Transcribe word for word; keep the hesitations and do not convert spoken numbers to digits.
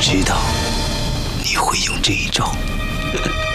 知道你会用这一招。